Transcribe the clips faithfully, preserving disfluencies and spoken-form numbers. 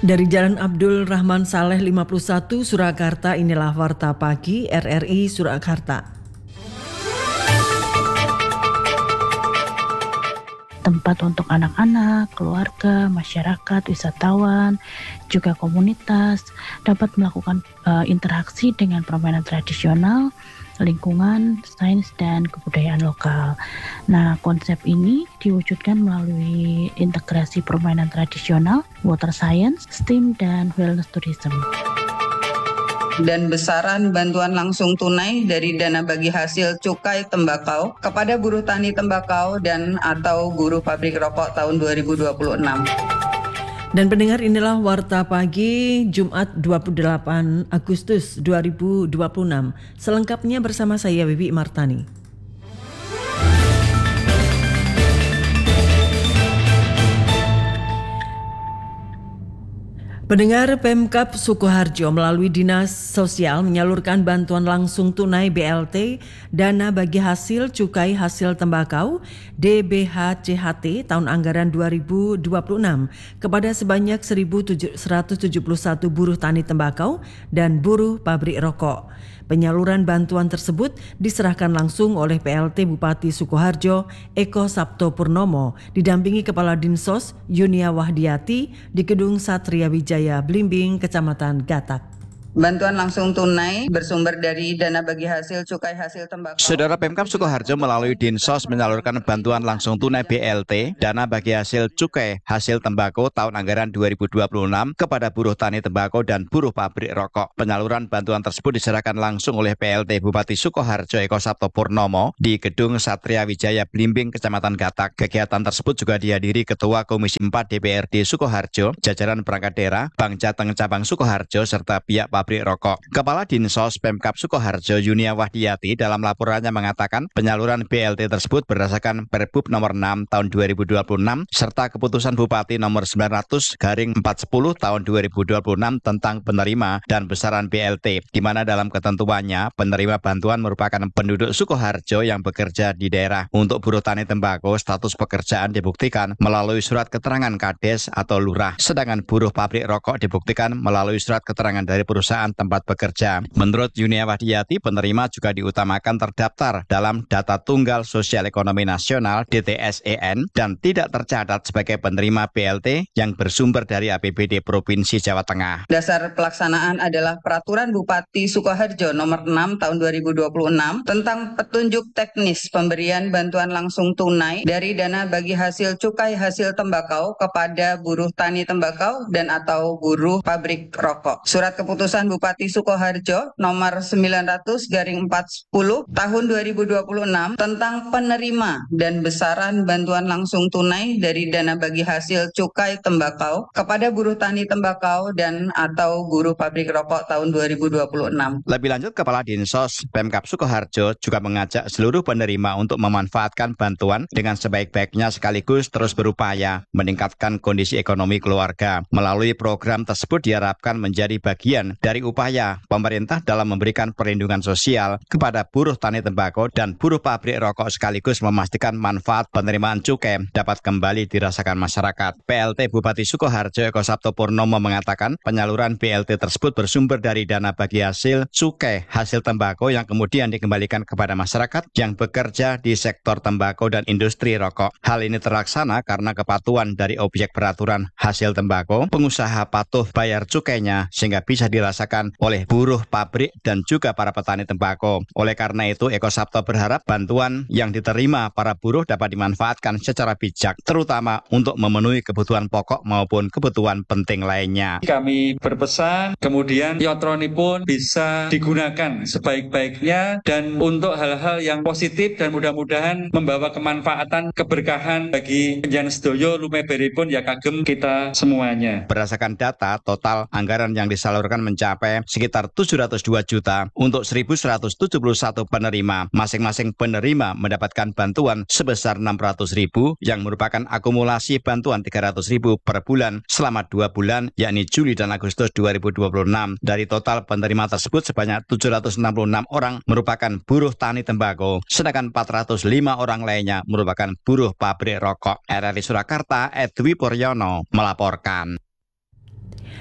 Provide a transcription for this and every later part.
Dari Jalan Abdul Rahman Saleh lima puluh satu Surakarta, inilah Warta Pagi R R I Surakarta. Tempat untuk anak-anak, keluarga, masyarakat, wisatawan, juga komunitas dapat melakukan uh, interaksi dengan permainan tradisional, lingkungan, sains, dan kebudayaan lokal. Nah, konsep ini diwujudkan melalui integrasi permainan tradisional, water science, STEAM, dan wellness tourism. Dan besaran bantuan langsung tunai dari dana bagi hasil cukai tembakau kepada buruh tani tembakau dan atau buruh pabrik rokok tahun dua ribu dua puluh enam. Dan pendengar, inilah Warta Pagi Jumat dua puluh delapan Agustus dua ribu dua puluh enam. Selengkapnya bersama saya Wiwi Martani. Pendengar, Pemkab Sukoharjo melalui Dinas Sosial menyalurkan bantuan langsung tunai B L T dana bagi hasil cukai hasil tembakau D B H C H T tahun anggaran dua ribu dua puluh enam kepada sebanyak seribu seratus tujuh puluh satu buruh tani tembakau dan buruh pabrik rokok. Penyaluran bantuan tersebut diserahkan langsung oleh P L T Bupati Sukoharjo Eko Sabto Purnomo didampingi Kepala Dinsos Yunia Wahdiati di Gedung Satria Wijaya Blimbing, Kecamatan Gatak. Bantuan langsung tunai bersumber dari dana bagi hasil cukai hasil tembakau. Saudara, Pemkab Sukoharjo melalui Dinsos menyalurkan bantuan langsung tunai B L T dana bagi hasil cukai hasil tembakau tahun anggaran dua ribu dua puluh enam kepada buruh tani tembakau dan buruh pabrik rokok. Penyaluran bantuan tersebut diserahkan langsung oleh P L T Bupati Sukoharjo Eko Sabto Purnomo di Gedung Satria Wijaya Blimbing, Kecamatan Gatak. Kegiatan tersebut juga dihadiri Ketua Komisi empat D P R D Sukoharjo, jajaran perangkat daerah, Bank Jateng Cabang Sukoharjo, serta pihak pabrik rokok. Kepala Dinsos Pemkab Sukoharjo Yunia Wahdiati dalam laporannya mengatakan penyaluran B L T tersebut berdasarkan Perbup nomor enam tahun dua ribu dua puluh enam serta Keputusan Bupati nomor sembilan ratus garing empat sepuluh tahun dua ribu dua puluh enam tentang penerima dan besaran B L T, di mana dalam ketentuannya penerima bantuan merupakan penduduk Sukoharjo yang bekerja di daerah. Untuk buruh tani tembakau, status pekerjaan dibuktikan melalui surat keterangan Kades atau lurah, sedangkan buruh pabrik rokok dibuktikan melalui surat keterangan dari perusahaan tempat bekerja. Menurut Yunia Wahdiati, penerima juga diutamakan terdaftar dalam Data Tunggal Sosial Ekonomi Nasional D T S E N dan tidak tercatat sebagai penerima B L T yang bersumber dari A P B D Provinsi Jawa Tengah. Dasar pelaksanaan adalah Peraturan Bupati Sukoharjo nomor enam tahun dua ribu dua puluh enam tentang petunjuk teknis pemberian bantuan langsung tunai dari dana bagi hasil cukai hasil tembakau kepada buruh tani tembakau dan atau buruh pabrik rokok. Surat keputusan Bupati Sukoharjo nomor sembilan ratus garing empat sepuluh tahun dua ribu dua puluh enam tentang penerima dan besaran bantuan langsung tunai dari dana bagi hasil cukai tembakau kepada buruh tani tembakau dan atau buruh pabrik rokok tahun dua ribu dua puluh enam. Lebih lanjut, Kepala Dinsos Pemkab Sukoharjo juga mengajak seluruh penerima untuk memanfaatkan bantuan dengan sebaik-baiknya sekaligus terus berupaya meningkatkan kondisi ekonomi keluarga. Melalui program tersebut diharapkan menjadi bagian dari upaya pemerintah dalam memberikan perlindungan sosial kepada buruh tani tembakau dan buruh pabrik rokok sekaligus memastikan manfaat penerimaan cukai dapat kembali dirasakan masyarakat. P L T Bupati Sukoharjo Eko Sabto Purnomo mengatakan penyaluran B L T tersebut bersumber dari dana bagi hasil cukai hasil tembakau yang kemudian dikembalikan kepada masyarakat yang bekerja di sektor tembakau dan industri rokok. Hal ini terlaksana karena kepatuhan dari objek peraturan hasil tembakau, pengusaha patuh bayar cukainya sehingga bisa dirasakan oleh buruh pabrik dan juga para petani tembakau. Oleh karena itu, Eko Sabto berharap bantuan yang diterima para buruh dapat dimanfaatkan secara bijak, terutama untuk memenuhi kebutuhan pokok maupun kebutuhan penting lainnya. Kami berpesan, kemudian Yotroni pun bisa digunakan sebaik-baiknya dan untuk hal-hal yang positif dan mudah-mudahan membawa kemanfaatan, keberkahan bagi penjenengan sedoyo lumeberipun ya kagem kita semuanya. Berdasarkan data, total anggaran yang disalurkan mencapai sekitar tujuh ratus dua juta untuk seribu seratus tujuh puluh satu penerima. Masing-masing penerima mendapatkan bantuan sebesar enam ratus ribu yang merupakan akumulasi bantuan tiga ratus ribu per bulan selama dua bulan, yakni Juli dan Agustus dua ribu dua puluh enam. Dari total penerima tersebut sebanyak tujuh ratus enam puluh enam orang merupakan buruh tani tembakau, sedangkan empat ratus lima orang lainnya merupakan buruh pabrik rokok. R R I Surakarta, Edwi Puryono melaporkan.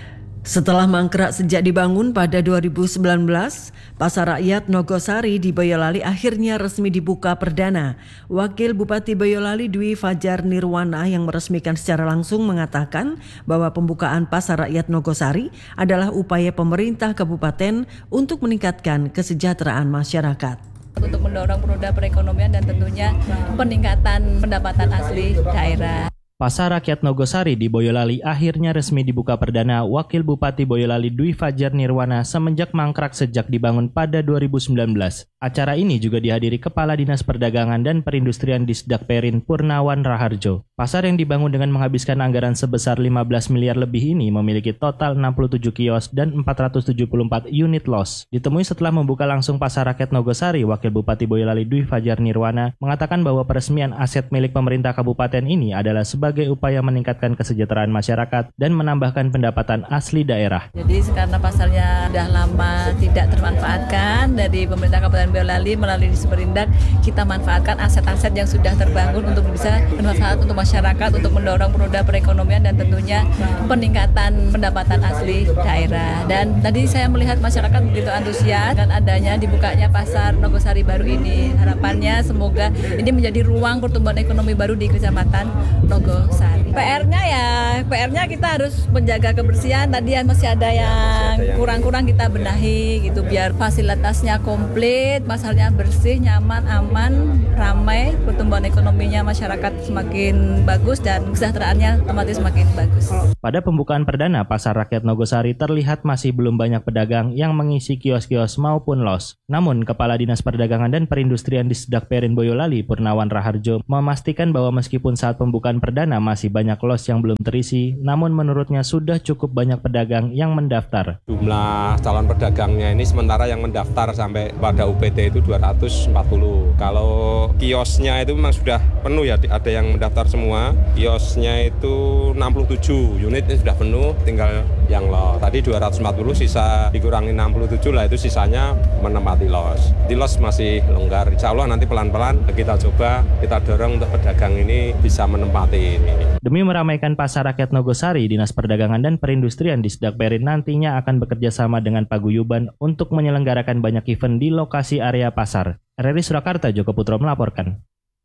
Setelah mangkrak sejak dibangun pada dua ribu sembilan belas, Pasar Rakyat Nogosari di Boyolali akhirnya resmi dibuka perdana. Wakil Bupati Boyolali Dwi Fajar Nirwana yang meresmikan secara langsung mengatakan bahwa pembukaan Pasar Rakyat Nogosari adalah upaya pemerintah kabupaten untuk meningkatkan kesejahteraan masyarakat. Untuk mendorong roda perekonomian dan tentunya peningkatan pendapatan asli daerah. Pasar Rakyat Nogosari di Boyolali akhirnya resmi dibuka perdana Wakil Bupati Boyolali Dwi Fajar Nirwana semenjak mangkrak sejak dibangun pada dua ribu sembilan belas. Acara ini juga dihadiri Kepala Dinas Perdagangan dan Perindustrian Disdak Perin Purnawan Raharjo. Pasar yang dibangun dengan menghabiskan anggaran sebesar lima belas miliar lebih ini memiliki total enam puluh tujuh kios dan empat ratus tujuh puluh empat unit los. Ditemui setelah membuka langsung Pasar Rakyat Nogosari, Wakil Bupati Boyolali Dwi Fajar Nirwana mengatakan bahwa peresmian aset milik pemerintah kabupaten ini adalah sebagai upaya meningkatkan kesejahteraan masyarakat dan menambahkan pendapatan asli daerah. Jadi karena pasarnya sudah lama tidak termanfaatkan dari pemerintah Kabupaten Boyolali melalui Disperindak, kita manfaatkan aset-aset yang sudah terbangun untuk bisa bermanfaat untuk masyarakat, untuk mendorong roda perekonomian dan tentunya peningkatan pendapatan asli daerah. Dan tadi saya melihat masyarakat begitu antusias dan adanya dibukanya Pasar Nogosari baru ini. Harapannya semoga ini menjadi ruang pertumbuhan ekonomi baru di Kecamatan Nogosari. P R-nya ya, P R-nya kita harus menjaga kebersihan. Tadi masih ada yang kurang-kurang kita benahi gitu biar fasilitasnya komplit, pasarnya bersih, nyaman, aman, ramai, pertumbuhan ekonominya masyarakat semakin bagus dan kesejahteraannya otomatis semakin bagus. Pada pembukaan perdana Pasar Rakyat Nogosari terlihat masih belum banyak pedagang yang mengisi kios-kios maupun los. Namun Kepala Dinas Perdagangan dan Perindustrian Disdak Perin Boyolali Purnawan Raharjo memastikan bahwa meskipun saat pembukaan perdana masih banyak los yang belum terisi, namun menurutnya sudah cukup banyak pedagang yang mendaftar. Jumlah calon pedagangnya ini sementara yang mendaftar sampai pada U P T itu dua ratus empat puluh. Kalau kiosnya itu memang sudah penuh ya, ada yang mendaftar semua. Kiosnya itu enam puluh tujuh unit ini sudah penuh, tinggal yang los. Tadi dua ratus empat puluh, sisa dikurangi enam puluh tujuh lah, itu sisanya menempati los. Di los masih longgar, insya Allah nanti pelan-pelan kita coba, kita dorong untuk pedagang ini bisa menempati ini. Demi meramaikan Pasar Rakyat Nogosari, Dinas Perdagangan dan Perindustrian Disdak Perin nantinya akan bekerja sama dengan paguyuban untuk menyelenggarakan banyak event di lokasi area pasar. R R I Surakarta, Joko Putro melaporkan.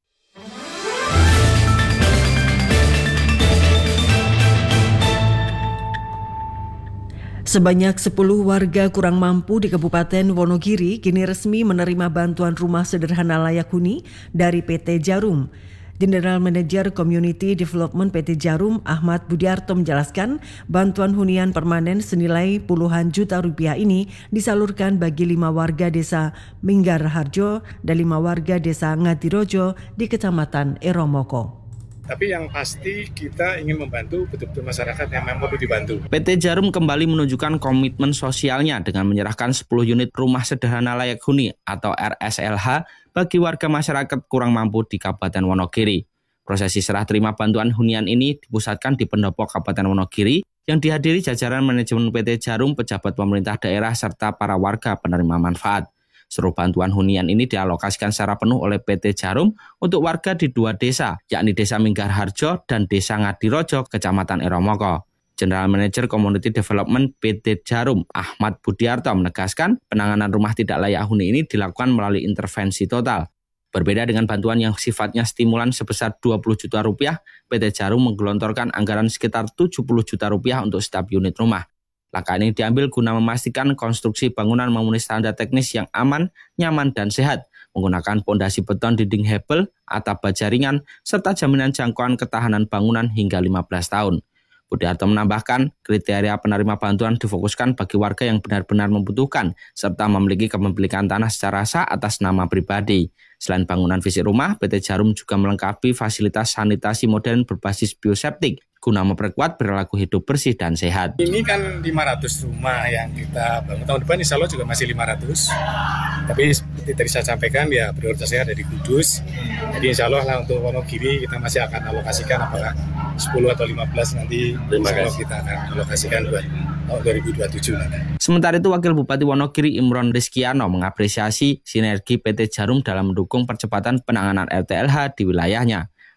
Sebanyak sepuluh warga kurang mampu di Kabupaten Wonogiri kini resmi menerima bantuan rumah sederhana layak huni dari P T Djarum. General Manager Community Development P T Djarum Ahmad Budiarto menjelaskan bantuan hunian permanen senilai puluhan juta rupiah ini disalurkan bagi lima warga desa Minggar Harjo dan lima warga desa Ngadirojo di Kecamatan Eromoko. Tapi yang pasti kita ingin membantu betul-betul masyarakat yang memang perlu dibantu. P T Djarum kembali menunjukkan komitmen sosialnya dengan menyerahkan sepuluh unit rumah sederhana layak huni atau R S L H bagi warga masyarakat kurang mampu di Kabupaten Wonogiri. Prosesi serah terima bantuan hunian ini dipusatkan di Pendopo Kabupaten Wonogiri yang dihadiri jajaran manajemen P T Djarum, pejabat pemerintah daerah serta para warga penerima manfaat. Seluruh bantuan hunian ini dialokasikan secara penuh oleh P T Djarum untuk warga di dua desa, yakni Desa Minggar Harjo dan Desa Ngadirojo, Kecamatan Eromoko. General Manager Community Development P T Djarum Ahmad Budiarto menegaskan penanganan rumah tidak layak huni ini dilakukan melalui intervensi total. Berbeda dengan bantuan yang sifatnya stimulan sebesar dua puluh juta rupiah, P T Djarum menggelontorkan anggaran sekitar tujuh puluh juta rupiah untuk setiap unit rumah. Langkah ini diambil guna memastikan konstruksi bangunan memenuhi standar teknis yang aman, nyaman, dan sehat, menggunakan pondasi beton dinding hebel, atap baja ringan, serta jaminan jangkauan ketahanan bangunan hingga lima belas tahun. Budiarto menambahkan, kriteria penerima bantuan difokuskan bagi warga yang benar-benar membutuhkan, serta memiliki kepemilikan tanah secara sah atas nama pribadi. Selain bangunan fisik rumah, P T Djarum juga melengkapi fasilitas sanitasi modern berbasis bioseptik, guna memperkuat perilaku hidup bersih dan sehat. Ini kan lima ratus rumah yang kita bangun, tahun depan insya Allah juga masih lima ratus. Tapi seperti tadi saya sampaikan ya prioritasnya ada di Kudus. Jadi insya Allah lah untuk Wonogiri kita masih akan alokasikan apakah sepuluh atau lima belas nanti insya Allah kita akan alokasikan buat tahun dua ribu dua puluh tujuh nanti. Sementara itu Wakil Bupati Wonogiri Imron Rizkiano mengapresiasi sinergi P T Djarum dalam mendukung percepatan penanganan R T L H di wilayahnya.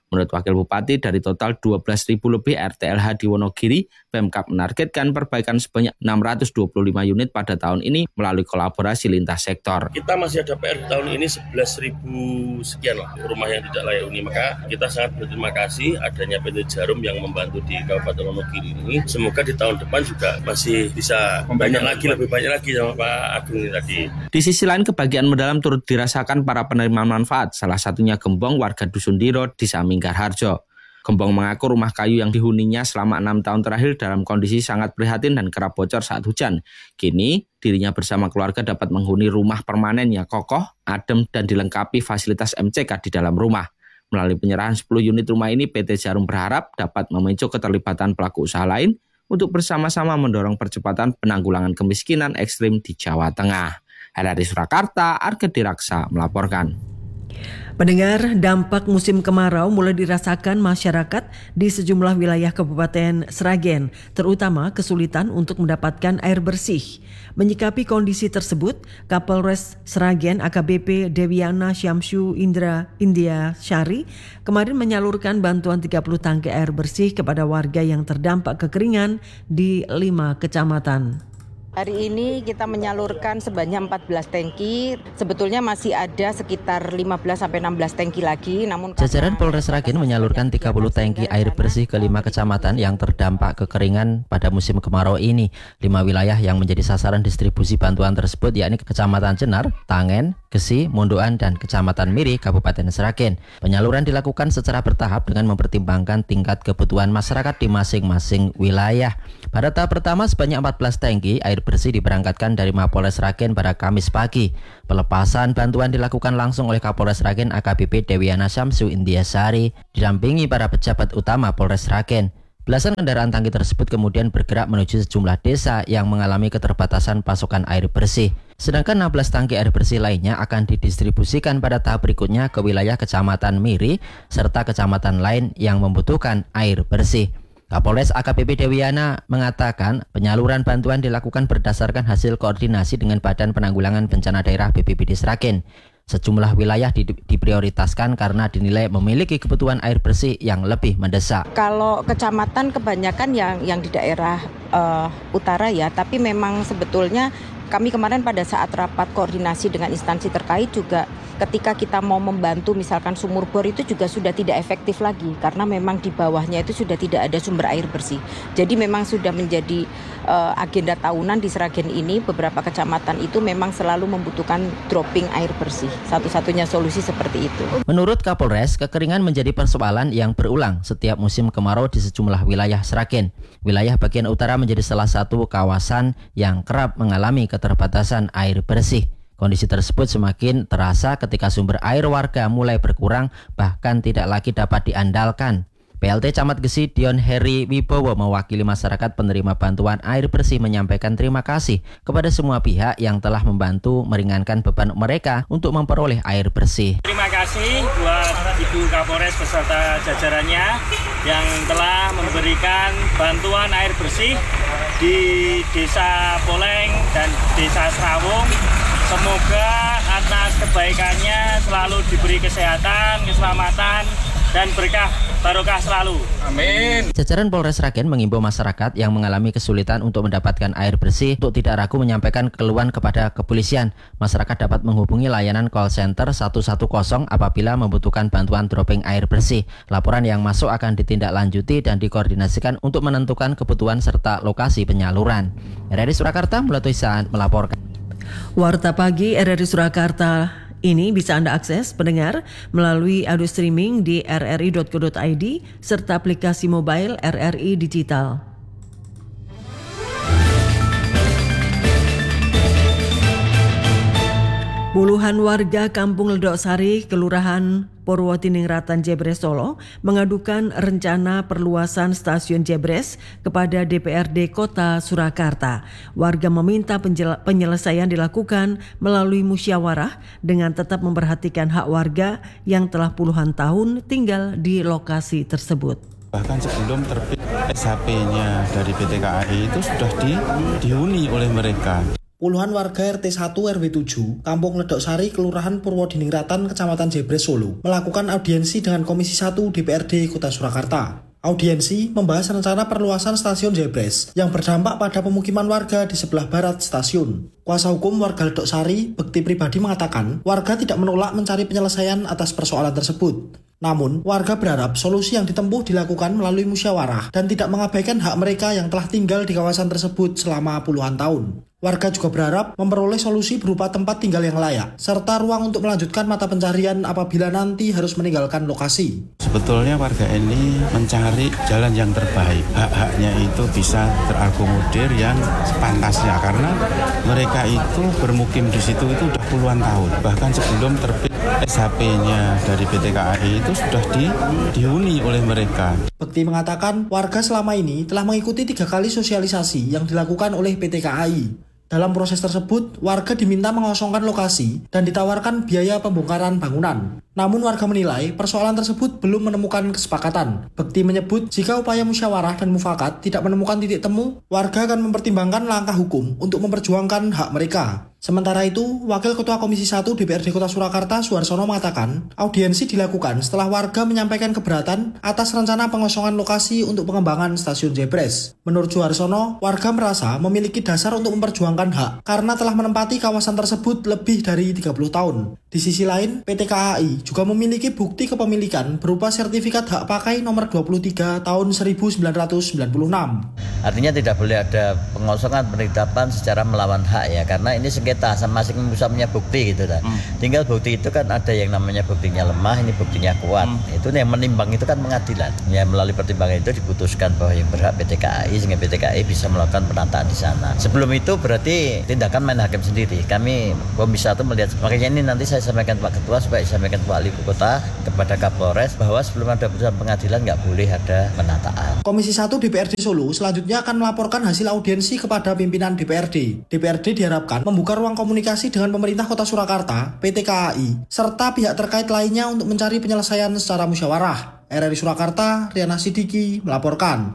Menurut Wakil Bupati, dari total dua belas ribu lebih R T L H di Wonogiri, Pemkab menargetkan perbaikan sebanyak enam ratus dua puluh lima unit pada tahun ini melalui kolaborasi lintas sektor. Kita masih ada P R di tahun ini sebelas ribu sekian lah rumah yang tidak layak huni. Maka kita sangat berterima kasih adanya P T Jarum yang membantu di Kabupaten Wonogiri ini. Semoga di tahun depan juga masih bisa banyak lagi, lebih banyak lagi sama Pak Agung ini tadi. Di sisi lain, kebahagiaan mendalam turut dirasakan para penerima manfaat, salah satunya Gembong, warga Dusun Diro, Desa Minggarharjo. Gembong mengaku rumah kayu yang dihuninya selama enam tahun terakhir dalam kondisi sangat prihatin dan kerap bocor saat hujan. Kini, dirinya bersama keluarga dapat menghuni rumah permanen yang kokoh, adem, dan dilengkapi fasilitas M C K di dalam rumah. Melalui penyerahan sepuluh unit rumah ini, P T Jarum berharap dapat memicu keterlibatan pelaku usaha lain untuk bersama-sama mendorong percepatan penanggulangan kemiskinan ekstrim di Jawa Tengah. R R I Surakarta, Argedi Raksa melaporkan. Pendengar, dampak musim kemarau mulai dirasakan masyarakat di sejumlah wilayah Kabupaten Sragen, terutama kesulitan untuk mendapatkan air bersih. Menyikapi kondisi tersebut, Kapolres Sragen A K B P Dewiana Syamsu Indra India Syari kemarin menyalurkan bantuan tiga puluh tangki air bersih kepada warga yang terdampak kekeringan di lima kecamatan. Hari ini kita menyalurkan sebanyak empat belas tangki, sebetulnya masih ada sekitar lima belas sampai enam belas tangki lagi. Namun jajaran Polres Sragen menyalurkan tiga puluh tangki air bersih ke lima kecamatan yang terdampak kekeringan pada musim kemarau ini. Lima wilayah yang menjadi sasaran distribusi bantuan tersebut yakni Kecamatan Jenar, Tangen, Gesi, Mondoan, dan Kecamatan Miri, Kabupaten Sragen. Penyaluran dilakukan secara bertahap dengan mempertimbangkan tingkat kebutuhan masyarakat di masing-masing wilayah. Pada tahap pertama sebanyak empat belas tangki air bersih diberangkatkan dari Mapolres Sragen pada Kamis pagi. Pelepasan bantuan dilakukan langsung oleh Kapolres Sragen A K B P Dewiana Syamsu India Syari didampingi para pejabat utama Polres Sragen. Belasan kendaraan tangki tersebut kemudian bergerak menuju sejumlah desa yang mengalami keterbatasan pasokan air bersih. Sedangkan enam belas tangki air bersih lainnya akan didistribusikan pada tahap berikutnya ke wilayah Kecamatan Miri serta kecamatan lain yang membutuhkan air bersih. Kapolres A K B P Dewiana mengatakan penyaluran bantuan dilakukan berdasarkan hasil koordinasi dengan Badan Penanggulangan Bencana Daerah B P B D Sragen. Sejumlah wilayah di, diprioritaskan karena dinilai memiliki kebutuhan air bersih yang lebih mendesak. Kalau kecamatan kebanyakan yang yang di daerah uh, utara ya, tapi memang sebetulnya kami kemarin pada saat rapat koordinasi dengan instansi terkait juga ketika kita mau membantu misalkan sumur bor itu juga sudah tidak efektif lagi karena memang di bawahnya itu sudah tidak ada sumber air bersih. Jadi memang sudah menjadi uh, agenda tahunan di Sragen ini, beberapa kecamatan itu memang selalu membutuhkan dropping air bersih. Satu-satunya solusi seperti itu. Menurut Kapolres, kekeringan menjadi persoalan yang berulang setiap musim kemarau di sejumlah wilayah Sragen. Wilayah bagian utara menjadi salah satu kawasan yang kerap mengalami keterbatasan air bersih. Kondisi tersebut semakin terasa ketika sumber air warga mulai berkurang bahkan tidak lagi dapat diandalkan. P L T Camat Gesi Dion Heri Wibowo mewakili masyarakat penerima bantuan air bersih menyampaikan terima kasih kepada semua pihak yang telah membantu meringankan beban mereka untuk memperoleh air bersih. Terima kasih buat Ibu Kapolres beserta jajarannya yang telah memberikan bantuan air bersih di Desa Poleng dan Desa Serawung. Semoga atas kebaikannya selalu diberi kesehatan, keselamatan, dan berkah barokah selalu. Amin. Jajaran Polres Sragen mengimbau masyarakat yang mengalami kesulitan untuk mendapatkan air bersih untuk tidak ragu menyampaikan keluhan kepada kepolisian. Masyarakat dapat menghubungi layanan call center satu satu nol apabila membutuhkan bantuan dropping air bersih. Laporan yang masuk akan ditindaklanjuti dan dikoordinasikan untuk menentukan kebutuhan serta lokasi penyaluran. R R I Surakarta Mulatu Isaan melaporkan. Warta Pagi R R I Surakarta ini bisa Anda akses pendengar melalui audio streaming di r r i dot co dot i d serta aplikasi mobile R R I Digital. Puluhan warga Kampung Ledok Sari, Kelurahan Purwotiningrat Jebres Solo mengadukan rencana perluasan stasiun Jebres kepada D P R D Kota Surakarta. Warga meminta penyelesaian dilakukan melalui musyawarah dengan tetap memperhatikan hak warga yang telah puluhan tahun tinggal di lokasi tersebut. Bahkan sebelum terbit S H P-nya dari P T K A I itu sudah di, dihuni oleh mereka. Puluhan warga R T satu R W tujuh, Kampung Ledok Sari, Kelurahan Purwodiningrat, Kecamatan Jebres, Solo, melakukan audiensi dengan Komisi satu D P R D Kota Surakarta. Audiensi membahas rencana perluasan stasiun Jebres yang berdampak pada pemukiman warga di sebelah barat stasiun. Kuasa hukum warga Ledok Sari, Bekti Pribadi, mengatakan warga tidak menolak mencari penyelesaian atas persoalan tersebut. Namun, warga berharap solusi yang ditempuh dilakukan melalui musyawarah dan tidak mengabaikan hak mereka yang telah tinggal di kawasan tersebut selama puluhan tahun. Warga juga berharap memperoleh solusi berupa tempat tinggal yang layak, serta ruang untuk melanjutkan mata pencarian apabila nanti harus meninggalkan lokasi. Sebetulnya warga ini mencari jalan yang terbaik. Hak-haknya itu bisa terakomodir yang sepantasnya, karena mereka itu bermukim di situ itu sudah puluhan tahun. Bahkan sebelum terbit S H P-nya dari P T K A I itu sudah di, dihuni oleh mereka. Bekti mengatakan warga selama ini telah mengikuti tiga kali sosialisasi yang dilakukan oleh P T K A I. Dalam proses tersebut, warga diminta mengosongkan lokasi dan ditawarkan biaya pembongkaran bangunan. Namun warga menilai persoalan tersebut belum menemukan kesepakatan. Bekti menyebut jika upaya musyawarah dan mufakat tidak menemukan titik temu, warga akan mempertimbangkan langkah hukum untuk memperjuangkan hak mereka. Sementara itu, Wakil Ketua Komisi satu D P R D Kota Surakarta, Suharsono, mengatakan audiensi dilakukan setelah warga menyampaikan keberatan atas rencana pengosongan lokasi untuk pengembangan stasiun Jebres. Menurut Suharsono, warga merasa memiliki dasar untuk memperjuangkan hak karena telah menempati kawasan tersebut lebih dari tiga puluh tahun. Di sisi lain, P T K A I juga memiliki bukti kepemilikan berupa sertifikat hak pakai nomor dua puluh tiga tahun seribu sembilan ratus sembilan puluh enam. Artinya tidak boleh ada pengosongan penetapan secara melawan hak ya, karena ini sengketa sama-masing bisa punya bukti gitu kan. Hmm. Tinggal bukti itu kan ada yang namanya buktinya lemah, ini buktinya kuat. Hmm. Itu yang menimbang itu kan pengadilan. Ya melalui pertimbangan itu diputuskan bahwa yang berhak P T K A I sehingga P T K A I bisa melakukan penataan di sana. Sebelum itu berarti tindakan main hakim sendiri. Kami Komisi satu melihat, makanya ini nanti saya sampaikan Pak Ketua supaya disampaikan Pak Wali Kota kepada Kapolres bahwa sebelum ada putusan pengadilan nggak boleh ada penataan. Komisi satu D P R D Solo selanjutnya akan melaporkan hasil audiensi kepada pimpinan D P R D. D P R D diharapkan membuka ruang komunikasi dengan pemerintah Kota Surakarta, P T K A I, serta pihak terkait lainnya untuk mencari penyelesaian secara musyawarah. R R I Surakarta, Riana Sidiki melaporkan.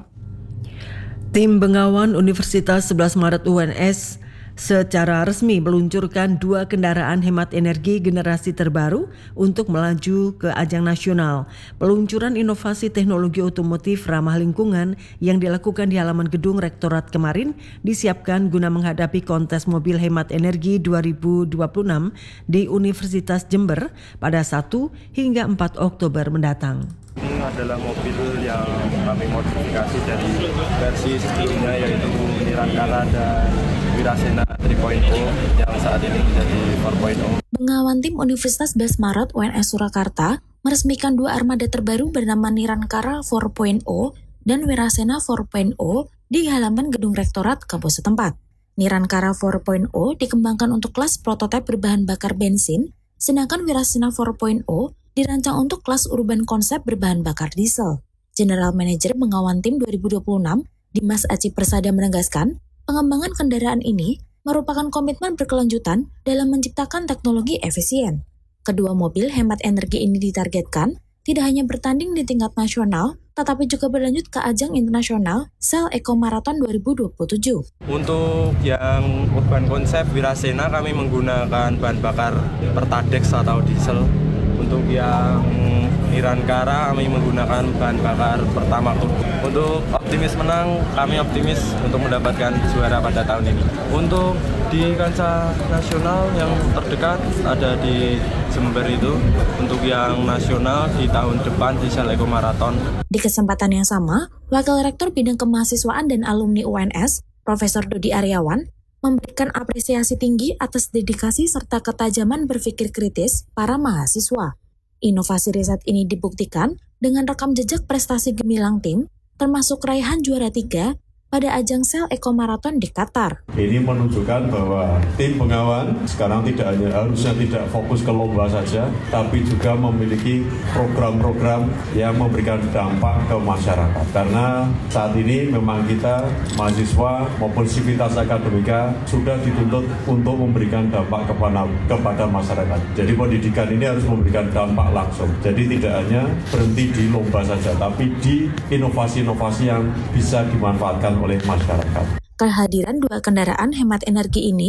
Tim Bengawan Universitas sebelas Maret U N S secara resmi meluncurkan dua kendaraan hemat energi generasi terbaru untuk melaju ke ajang nasional. Peluncuran inovasi teknologi otomotif ramah lingkungan yang dilakukan di halaman gedung Rektorat kemarin disiapkan guna menghadapi kontes mobil hemat energi dua ribu dua puluh enam di Universitas Jember pada satu hingga empat Oktober mendatang. Ini adalah mobil yang kami modifikasi dari versi sebelumnya, yaitu Nirangkara dan Wirasena tiga titik nol yang saat ini menjadi empat titik nol. Bengawan Tim Universitas sebelas Maret U N S Surakarta meresmikan dua armada terbaru bernama Nirangkara empat titik nol dan Wirasena empat titik nol di halaman gedung Rektorat kampus setempat. Nirangkara empat titik nol dikembangkan untuk kelas prototipe berbahan bakar bensin, sedangkan Wirasena empat titik nol dirancang untuk kelas urban konsep berbahan bakar diesel. General Manager Bengawan Tim dua ribu dua puluh enam, Dimas Aci Persada menegaskan, pengembangan kendaraan ini merupakan komitmen berkelanjutan dalam menciptakan teknologi efisien. Kedua mobil hemat energi ini ditargetkan tidak hanya bertanding di tingkat nasional, tetapi juga berlanjut ke ajang internasional Shell Eco Marathon dua ribu dua puluh tujuh. Untuk yang urban konsep Wirasena kami menggunakan bahan bakar Pertadex atau diesel. Untuk yang Nirangkara kami menggunakan bahan bakar Pertamax. Untuk optimis menang, kami optimis untuk mendapatkan juara pada tahun ini. Untuk di kancah nasional yang terdekat ada di Jember itu. Untuk yang nasional di tahun depan di Shell Eco Marathon. Di kesempatan yang sama, Wakil Rektor Bidang Kemahasiswaan dan Alumni U N S, Profesor Dodi Aryawan, memberikan apresiasi tinggi atas dedikasi serta ketajaman berpikir kritis para mahasiswa. Inovasi riset ini dibuktikan dengan rekam jejak prestasi gemilang tim, termasuk raihan juara tiga pada ajang Shell Eco Marathon di Qatar. Ini menunjukkan bahwa tim Bengawan sekarang tidak hanya harusnya tidak fokus ke lomba saja, tapi juga memiliki program-program yang memberikan dampak ke masyarakat. Karena saat ini memang kita mahasiswa maupun sivitas akademika sudah dituntut untuk memberikan dampak kepada, kepada masyarakat. Jadi pendidikan ini harus memberikan dampak langsung. Jadi tidak hanya berhenti di lomba saja, tapi di inovasi-inovasi yang bisa dimanfaatkan oleh masyarakat. Kehadiran dua kendaraan hemat energi ini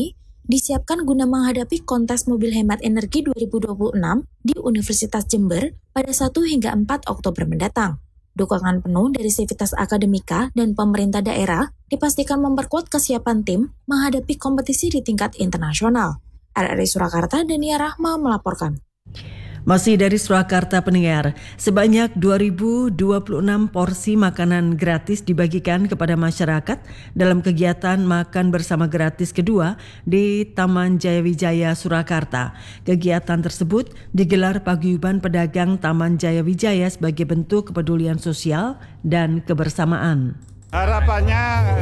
disiapkan guna menghadapi kontes mobil hemat energi dua ribu dua puluh enam di Universitas Jember pada satu hingga empat Oktober mendatang. Dukungan penuh dari Sivitas Akademika dan pemerintah daerah dipastikan memperkuat kesiapan tim menghadapi kompetisi di tingkat internasional. R R I Surakarta, Dania Rahma melaporkan. Masih dari Surakarta pendengar, sebanyak dua ribu dua puluh enam porsi makanan gratis dibagikan kepada masyarakat dalam kegiatan makan bersama gratis kedua di Taman Jayawijaya Surakarta. Kegiatan tersebut digelar paguyuban pedagang Taman Jayawijaya sebagai bentuk kepedulian sosial dan kebersamaan. Harapannya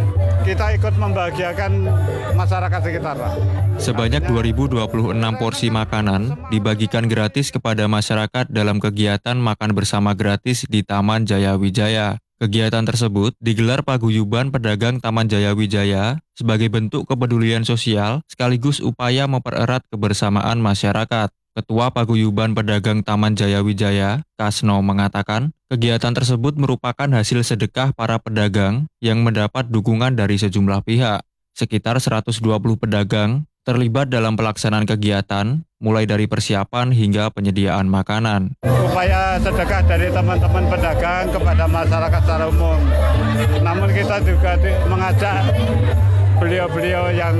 kita ikut membahagiakan masyarakat sekitar. Sebanyak dua ribu dua puluh enam porsi makanan dibagikan gratis kepada masyarakat dalam kegiatan makan bersama gratis di Taman Jayawijaya. Kegiatan tersebut digelar paguyuban pedagang Taman Jayawijaya sebagai bentuk kepedulian sosial sekaligus upaya mempererat kebersamaan masyarakat. Ketua Paguyuban Pedagang Taman Jayawijaya, Kasno, mengatakan kegiatan tersebut merupakan hasil sedekah para pedagang yang mendapat dukungan dari sejumlah pihak. Sekitar seratus dua puluh pedagang terlibat dalam pelaksanaan kegiatan, mulai dari persiapan hingga penyediaan makanan. Upaya sedekah dari teman-teman pedagang kepada masyarakat secara umum. Namun kita juga mengajak beliau-beliau yang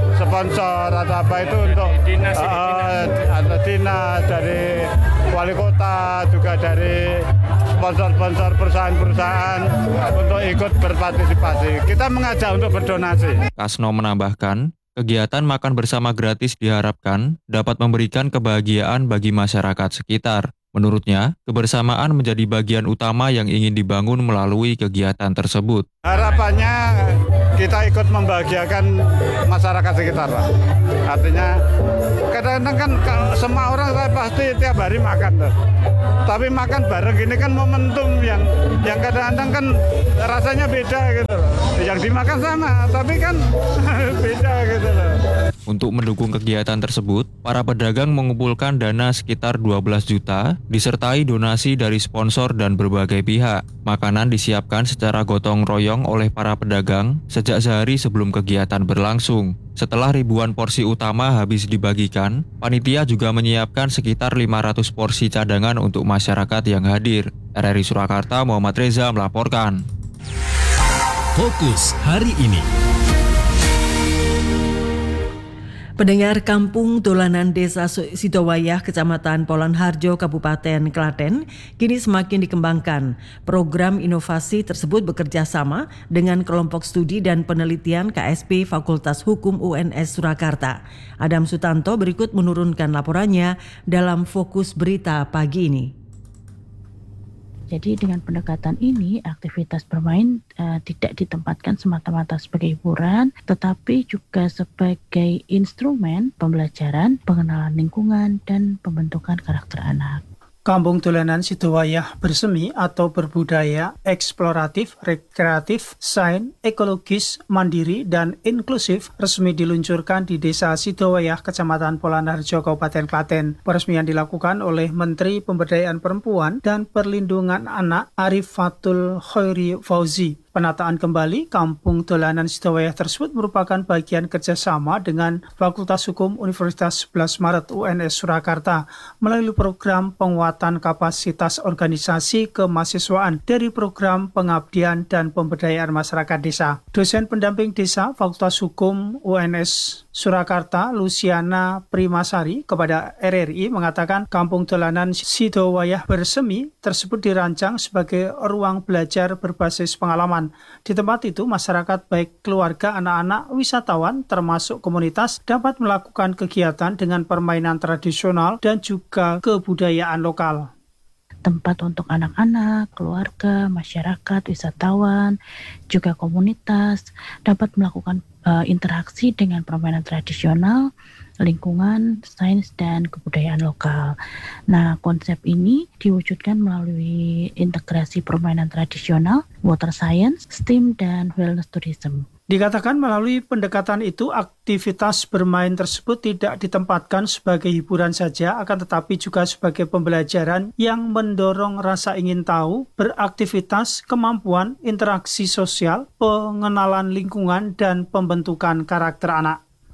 sponsor atau apa itu untuk dinas, uh, atau dinas dari wali kota, juga dari sponsor-sponsor perusahaan-perusahaan untuk ikut berpartisipasi. Kita mengajak untuk berdonasi. Kasno menambahkan, kegiatan makan bersama gratis diharapkan dapat memberikan kebahagiaan bagi masyarakat sekitar. Menurutnya, kebersamaan menjadi bagian utama yang ingin dibangun melalui kegiatan tersebut. Harapannya kita ikut membahagiakan masyarakat sekitar. Artinya, kadang-kadang kan semua orang saya pasti tiap hari makan. Tuh. Tapi makan bareng ini kan momentum yang yang kadang-kadang kan rasanya beda gitu. Yang dimakan sama, tapi kan beda gitu loh. Untuk mendukung kegiatan tersebut, para pedagang mengumpulkan dana sekitar dua belas juta, disertai donasi dari sponsor dan berbagai pihak. Makanan disiapkan secara gotong royong oleh para pedagang sejak sehari sebelum kegiatan berlangsung. Setelah ribuan porsi utama habis dibagikan, panitia juga menyiapkan sekitar lima ratus porsi cadangan untuk masyarakat yang hadir. R R I Surakarta, Muhammad Reza melaporkan. Fokus hari ini. Pendengar, Kampung Dolanan Desa Sidowayah, Kecamatan Polanharjo, Kabupaten Klaten, kini semakin dikembangkan. Program inovasi tersebut bekerja sama dengan kelompok studi dan penelitian K S P Fakultas Hukum U N S Surakarta. Adam Sutanto berikut menurunkan laporannya dalam Fokus Berita pagi ini. Jadi dengan pendekatan ini, aktivitas bermain uh, tidak ditempatkan semata-mata sebagai hiburan, tetapi juga sebagai instrumen pembelajaran, pengenalan lingkungan, dan pembentukan karakter anak. Kampung Dolanan Sidowayah bersemi atau berbudaya, eksploratif, rekreatif, sains, ekologis, mandiri, dan inklusif resmi diluncurkan di Desa Sidowayah, Kecamatan Polanharjo, Kabupaten Klaten. Peresmian dilakukan oleh Menteri Pemberdayaan Perempuan dan Perlindungan Anak Arif Fatul Khairi Fauzi. Penataan kembali Kampung Dolanan Sidowayah tersebut merupakan bagian kerjasama dengan Fakultas Hukum Universitas sebelas Maret U N S Surakarta melalui program penguatan kapasitas organisasi kemahasiswaan dari program pengabdian dan pemberdayaan masyarakat desa. Dosen pendamping desa Fakultas Hukum U N S Surakarta, Luciana Primasari, kepada R R I mengatakan Kampung Dolanan Sidowayah bersemi tersebut dirancang sebagai ruang belajar berbasis pengalaman. Di tempat itu, masyarakat baik keluarga, anak-anak, wisatawan, termasuk komunitas dapat melakukan kegiatan dengan permainan tradisional dan juga kebudayaan lokal. Tempat untuk anak-anak, keluarga, masyarakat, wisatawan, juga komunitas dapat melakukan uh, interaksi dengan permainan tradisional, lingkungan, sains, dan kebudayaan lokal. Nah, konsep ini diwujudkan melalui integrasi permainan tradisional, water science, STEAM, dan wellness tourism. Dikatakan melalui pendekatan itu, aktivitas bermain tersebut tidak ditempatkan sebagai hiburan saja, akan tetapi juga sebagai pembelajaran yang mendorong rasa ingin tahu, beraktivitas, kemampuan, interaksi sosial, pengenalan lingkungan, dan pembentukan karakter anak.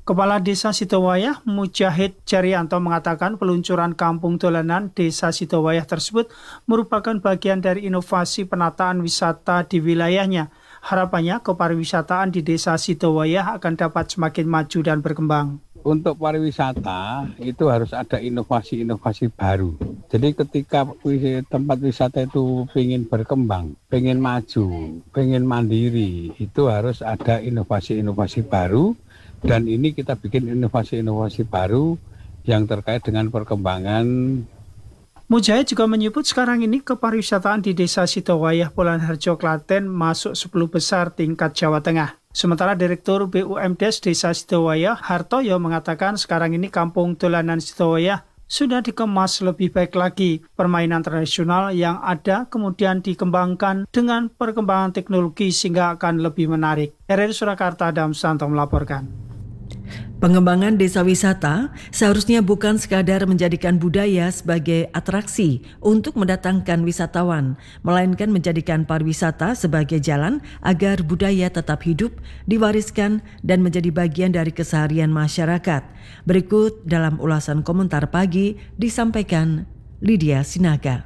Kepala Desa Sidowayah Mujahid Jarianto mengatakan peluncuran kampung dolanan Desa Sidowayah tersebut merupakan bagian dari inovasi penataan wisata di wilayahnya. Harapannya kepariwisataan di Desa Sidowayah akan dapat semakin maju dan berkembang. Untuk pariwisata itu harus ada inovasi-inovasi baru. Jadi ketika tempat wisata itu pengen berkembang, pengen maju, pengen mandiri, itu harus ada inovasi-inovasi baru. Dan ini kita bikin inovasi-inovasi baru yang terkait dengan perkembangan. Mujahid juga menyebut sekarang ini kepariwisataan di Desa Sidowayah Pulan Harjo Klaten masuk sepuluh besar tingkat Jawa Tengah. Sementara Direktur B U M D E S Desa Sidowayah Hartoyo mengatakan sekarang ini kampung dolanan Sidowayah sudah dikemas lebih baik lagi. Permainan tradisional yang ada kemudian dikembangkan dengan perkembangan teknologi sehingga akan lebih menarik. R R I Surakarta, Adam Santo melaporkan. Pengembangan desa wisata seharusnya bukan sekadar menjadikan budaya sebagai atraksi untuk mendatangkan wisatawan, melainkan menjadikan pariwisata sebagai jalan agar budaya tetap hidup, diwariskan, dan menjadi bagian dari keseharian masyarakat. Berikut dalam ulasan komentar pagi disampaikan Lydia Sinaga.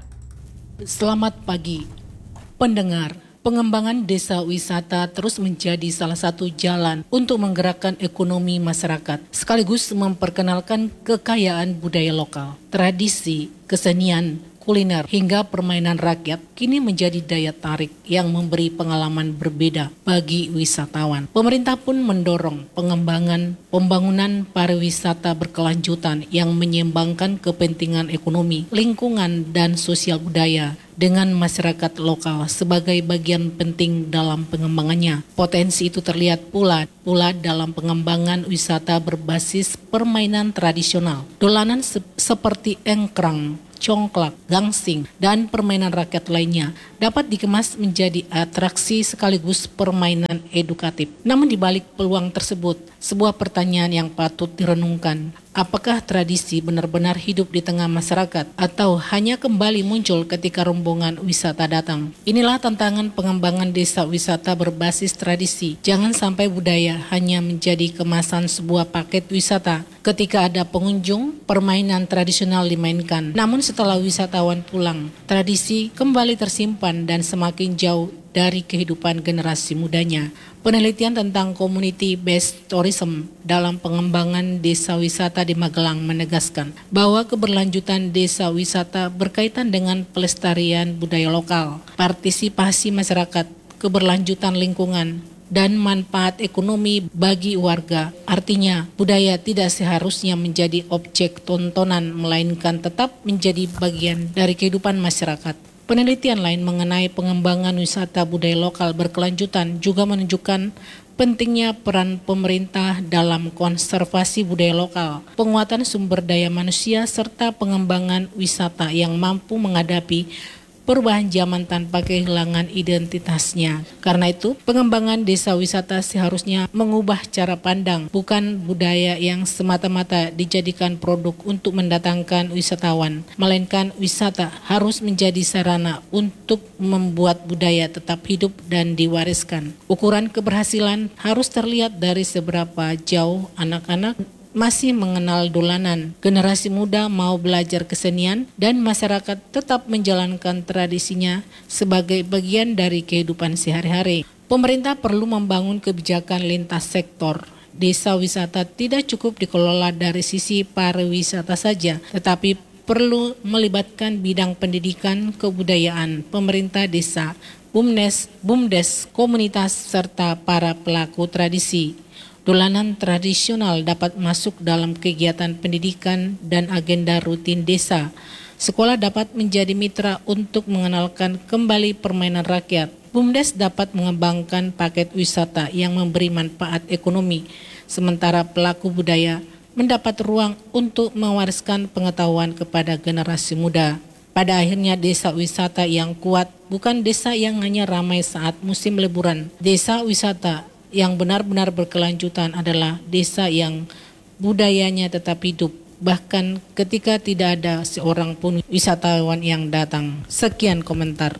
Selamat pagi, pendengar. Pengembangan desa wisata terus menjadi salah satu jalan untuk menggerakkan ekonomi masyarakat, sekaligus memperkenalkan kekayaan budaya lokal, tradisi, kesenian, kuliner, hingga permainan rakyat kini menjadi daya tarik yang memberi pengalaman berbeda bagi wisatawan. Pemerintah pun mendorong pengembangan pembangunan pariwisata berkelanjutan yang menyeimbangkan kepentingan ekonomi, lingkungan, dan sosial budaya dengan masyarakat lokal sebagai bagian penting dalam pengembangannya. Potensi itu terlihat pula pula dalam pengembangan wisata berbasis permainan tradisional. Dolanan se- seperti engkrang, congklak, gangsing, dan permainan rakyat lainnya dapat dikemas menjadi atraksi sekaligus permainan edukatif. Namun di balik peluang tersebut, sebuah pertanyaan yang patut direnungkan. Apakah tradisi benar-benar hidup di tengah masyarakat atau hanya kembali muncul ketika rombongan wisata datang? Inilah tantangan pengembangan desa wisata berbasis tradisi. Jangan sampai budaya hanya menjadi kemasan sebuah paket wisata. Ketika ada pengunjung, permainan tradisional dimainkan. Namun setelah wisatawan pulang, tradisi kembali tersimpan dan semakin jauh dari kehidupan generasi mudanya. Penelitian tentang community-based tourism dalam pengembangan desa wisata di Magelang menegaskan bahwa keberlanjutan desa wisata berkaitan dengan pelestarian budaya lokal, partisipasi masyarakat, keberlanjutan lingkungan, dan manfaat ekonomi bagi warga. Artinya, budaya tidak seharusnya menjadi objek tontonan, melainkan tetap menjadi bagian dari kehidupan masyarakat. Penelitian lain mengenai pengembangan wisata budaya lokal berkelanjutan juga menunjukkan pentingnya peran pemerintah dalam konservasi budaya lokal, penguatan sumber daya manusia, serta pengembangan wisata yang mampu menghadapi perubahan zaman tanpa kehilangan identitasnya. Karena itu, pengembangan desa wisata seharusnya mengubah cara pandang, bukan budaya yang semata-mata dijadikan produk untuk mendatangkan wisatawan, melainkan wisata harus menjadi sarana untuk membuat budaya tetap hidup dan diwariskan. Ukuran keberhasilan harus terlihat dari seberapa jauh anak-anak masih mengenal dolanan, generasi muda mau belajar kesenian, dan masyarakat tetap menjalankan tradisinya sebagai bagian dari kehidupan sehari-hari. Pemerintah perlu membangun kebijakan lintas sektor. Desa wisata tidak cukup dikelola dari sisi pariwisata saja, tetapi perlu melibatkan bidang pendidikan, kebudayaan, pemerintah desa, BUMDes, BUMDes, komunitas, serta para pelaku tradisi. Dolanan tradisional dapat masuk dalam kegiatan pendidikan dan agenda rutin desa. Sekolah dapat menjadi mitra untuk mengenalkan kembali permainan rakyat. BUMDes dapat mengembangkan paket wisata yang memberi manfaat ekonomi, sementara pelaku budaya mendapat ruang untuk mewariskan pengetahuan kepada generasi muda. Pada akhirnya desa wisata yang kuat bukan desa yang hanya ramai saat musim liburan. Desa wisata yang benar-benar berkelanjutan adalah desa yang budayanya tetap hidup, bahkan ketika tidak ada seorang pun wisatawan yang datang. Sekian komentar.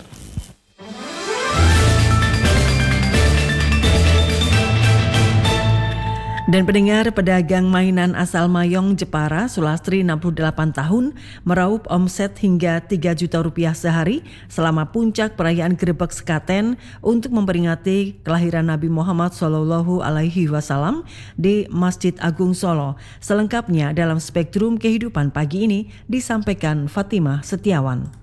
Dan pendengar, pedagang mainan asal Mayong, Jepara, Sulastri enam puluh delapan tahun, meraup omset hingga tiga juta rupiah sehari selama puncak perayaan Grebek Sekaten untuk memperingati kelahiran Nabi Muhammad Shallallahu Alaihi Wasallam di Masjid Agung Solo. Selengkapnya dalam Spektrum Kehidupan pagi ini disampaikan Fatimah Setiawan.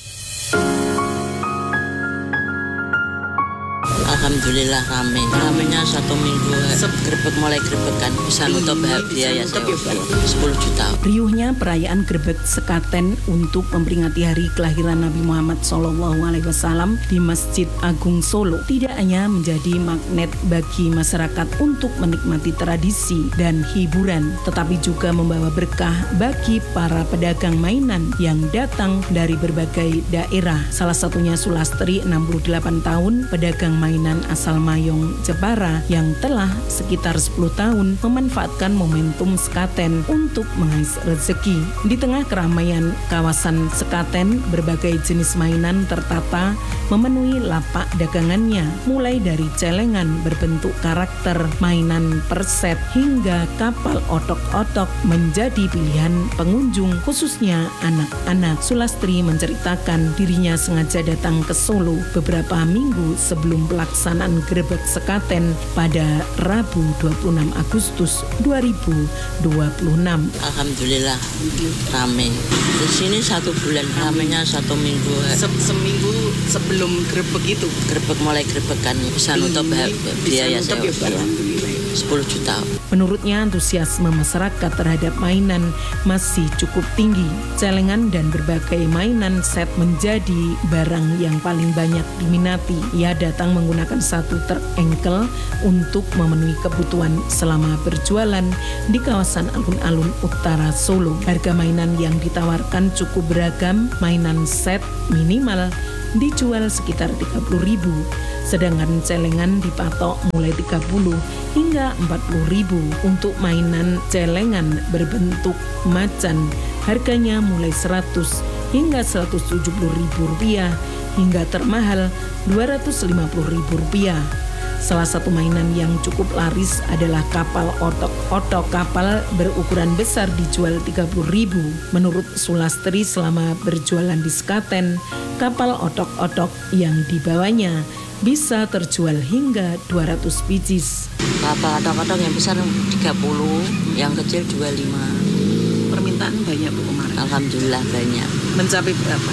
Alhamdulillah rame. Ramenya satu minggu. Grebek mulai grebekan. Bisa nutup biaya saya sepuluh juta. Riuhnya perayaan Grebek Sekaten untuk memperingati hari kelahiran Nabi Muhammad Shallallahu Alaihi Wasallam di Masjid Agung Solo tidak hanya menjadi magnet bagi masyarakat untuk menikmati tradisi dan hiburan, tetapi juga membawa berkah bagi para pedagang mainan yang datang dari berbagai daerah. Salah satunya Sulastri, enam puluh delapan tahun, pedagang mainan asal Mayong, Jepara, yang telah sekitar sepuluh tahun memanfaatkan momentum Sekaten untuk mengais rezeki. Di tengah keramaian kawasan Sekaten, berbagai jenis mainan tertata memenuhi lapak dagangannya, mulai dari celengan berbentuk karakter, mainan perset, hingga kapal otok-otok menjadi pilihan pengunjung, khususnya anak-anak. Sulastri menceritakan dirinya sengaja datang ke Solo beberapa minggu sebelum pelaksanaan Grebek Sekaten pada Rabu dua puluh enam Agustus dua ribu dua puluh enam. Alhamdulillah rame. Di sini satu bulan, ramenya satu minggu. Se- seminggu sebelum Grebek itu? Grebek mulai grebekan. Bisa nutup biaya saya sepuluh juta. Menurutnya antusiasme masyarakat terhadap mainan masih cukup tinggi. Celengan dan berbagai mainan set menjadi barang yang paling banyak diminati. Ia datang menggunakan satu truk engkel untuk memenuhi kebutuhan selama berjualan di kawasan alun-alun utara Solo. Harga mainan yang ditawarkan cukup beragam. Mainan set minimal dijual sekitar tiga puluh ribu, sedangkan celengan dipatok mulai tiga puluh hingga empat puluh ribu. Untuk mainan celengan berbentuk macan, harganya mulai seratus hingga seratus tujuh puluh ribu rupiah, hingga termahal dua ratus lima puluh ribu rupiah. Salah satu mainan yang cukup laris adalah kapal otok-otok. Kapal berukuran besar dijual tiga puluh ribu. Menurut Sulastri, selama berjualan di Sekaten, kapal otok-otok yang dibawanya bisa terjual hingga dua ratus pieces. Kapal otok-otok yang besar tiga puluh, yang kecil dua puluh lima. Permintaan banyak Bu kemarin? Alhamdulillah banyak. Mencapai berapa?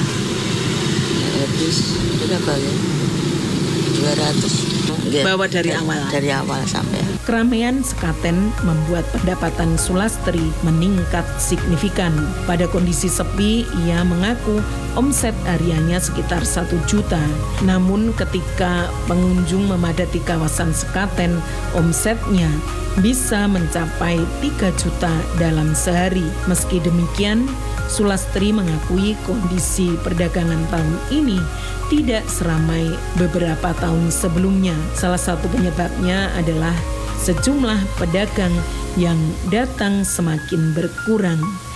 Ya, habis berapa ya? dua ratus. Bawa dari awal? Dari awal sampai. Keramaian Sekaten membuat pendapatan Sulastri meningkat signifikan. Pada kondisi sepi, ia mengaku omset hariannya sekitar satu juta. Namun ketika pengunjung memadati kawasan Sekaten, omsetnya bisa mencapai tiga juta dalam sehari. Meski demikian, Sulastri mengakui kondisi perdagangan tahun ini tidak seramai beberapa tahun sebelumnya. Salah satu penyebabnya adalah sejumlah pedagang yang datang semakin berkurang.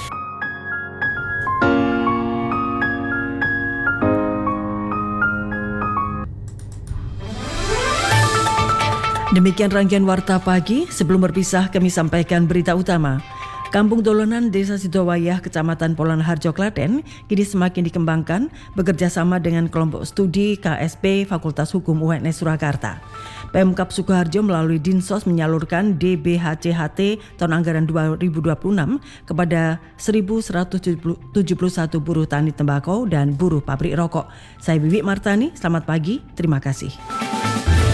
Demikian rangkaian Warta Pagi. Sebelum berpisah, kami sampaikan berita utama. Kampung Dolonan Desa Sidowayah, Kecamatan Polan Harjo, Klaten, kini semakin dikembangkan bekerja sama dengan kelompok studi K S P Fakultas Hukum U N S Surakarta. Pemkab Sukoharjo melalui Dinsos menyalurkan D B H C H T tahun anggaran dua ribu dua puluh enam kepada seribu seratus tujuh puluh satu buruh tani tembakau dan buruh pabrik rokok. Saya Bibi Martani, selamat pagi, terima kasih.